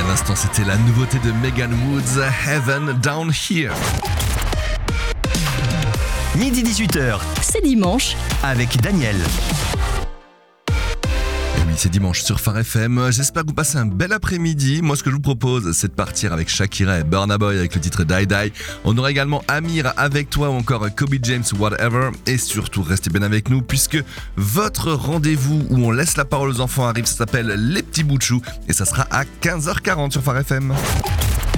à l'instant, c'était la nouveauté de Megan Woods, Heaven Down Here. Midi 18h, C'est dimanche. avec Daniel. Et oui, c'est dimanche sur Phare FM. J'espère que vous passez un bel après-midi. Moi, ce que je vous propose, c'est de partir avec Shakira et Burna Boy avec le titre Die Die. On aura également Amir avec toi ou encore Kobe James, Whatever. Et surtout, restez bien avec nous puisque votre rendez-vous où on laisse la parole aux enfants arrive. Ça s'appelle Les Petits Bouts de Chou et ça sera à 15h40 sur Phare FM.